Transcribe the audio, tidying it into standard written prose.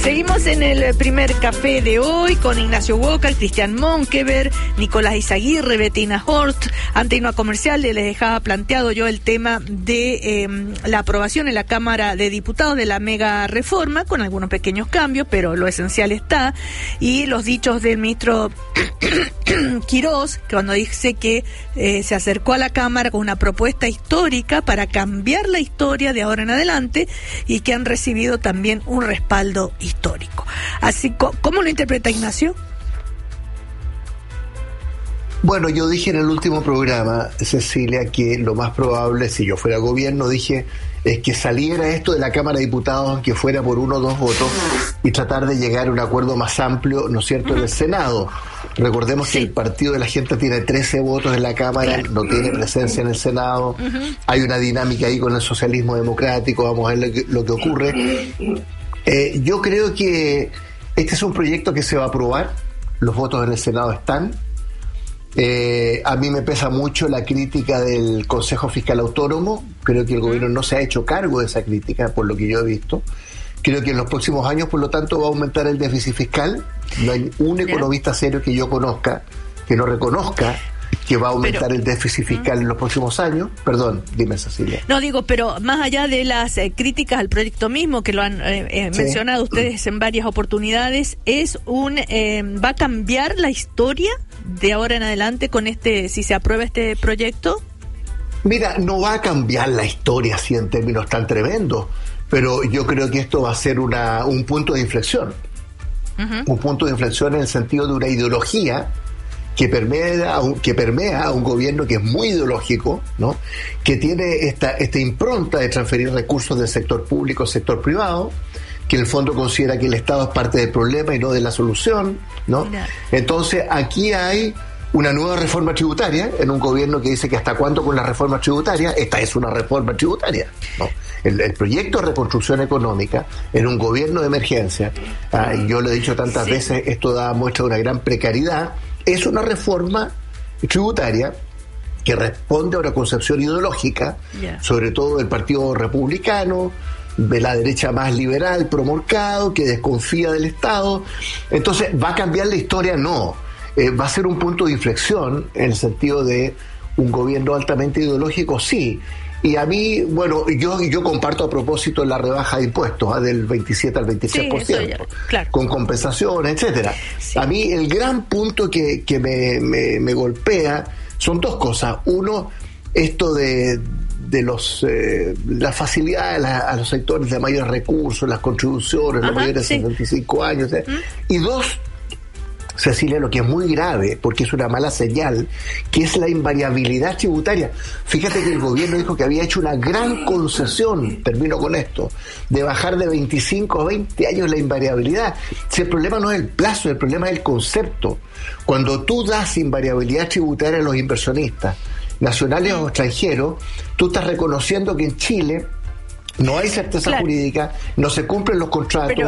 Seguimos en el primer café de hoy con Ignacio Walker, Cristian Monkever, Nicolás Izaguirre, Bettina Hort. Ante una comercial les dejaba planteado yo el tema de la aprobación en la Cámara de Diputados de la mega reforma, con algunos pequeños cambios, pero lo esencial está. Y los dichos del ministro Quirós, que cuando dice que se acercó a la Cámara con una propuesta histórica para cambiar la historia de ahora en adelante y que han recibido también un respaldo histórico. Así, ¿cómo lo interpreta Ignacio? Bueno, yo dije en el último programa, Cecilia, que lo más probable, si yo fuera gobierno, dije, es que saliera esto de la Cámara de Diputados, aunque fuera por 1 o 2 votos, y tratar de llegar a un acuerdo más amplio, ¿no es cierto?, en el Senado. Recordemos que el Partido de la Gente tiene 13 votos en la Cámara, no tiene presencia en el Senado, hay una dinámica ahí con el socialismo democrático, vamos a ver lo que ocurre. Yo creo que este es un proyecto que se va a aprobar, los votos en el Senado están. A mí me pesa mucho la crítica del Consejo Fiscal Autónomo. Creo que el gobierno no se ha hecho cargo de esa crítica, por lo que yo he visto. Creo que en los próximos años, por lo tanto, va a aumentar el déficit fiscal. No hay un economista serio que yo conozca que no reconozca que va a aumentar el déficit fiscal en los próximos años. Perdón, dime, Cecilia. No, digo, pero más allá de las críticas al proyecto mismo, que lo han mencionado ustedes en varias oportunidades, es ¿va a cambiar la historia de ahora en adelante con si se aprueba este proyecto? Mira, no va a cambiar la historia así en términos tan tremendos, pero yo creo que esto va a ser un punto de inflexión. Un punto de inflexión en el sentido de una ideología que permea a un gobierno que es muy ideológico, ¿no?, que tiene esta impronta de transferir recursos del sector público al sector privado, que en el fondo considera que el Estado es parte del problema y no de la solución, ¿no? Entonces aquí hay una nueva reforma tributaria en un gobierno que dice que hasta cuándo con la reforma tributaria. Esta es una reforma tributaria, ¿no? El proyecto de reconstrucción económica en un gobierno de emergencia, yo lo he dicho tantas veces, esto da muestra de una gran precariedad. Es una reforma tributaria que responde a una concepción ideológica, sobre todo del Partido Republicano, de la derecha más liberal, promorcado, que desconfía del Estado. Entonces, ¿va a cambiar la historia? No. ¿Va a ser un punto de inflexión en el sentido de un gobierno altamente ideológico? Sí. Y a mí, bueno, yo comparto a propósito la rebaja de impuestos del 27 al 26%, con compensaciones, etcétera. A mí el gran punto que me golpea son dos cosas. Uno, esto de la facilidad a los sectores de mayores recursos, las contribuciones, los mayores de 65 años. Y dos, Cecilia, lo que es muy grave, porque es una mala señal, que es la invariabilidad tributaria. Fíjate que el gobierno dijo que había hecho una gran concesión, termino con esto, de bajar de 25 a 20 años la invariabilidad. Si el problema no es el plazo, el problema es el concepto. Cuando tú das invariabilidad tributaria a los inversionistas, nacionales o extranjeros, tú estás reconociendo que en Chile no hay certeza jurídica, no se cumplen los contratos.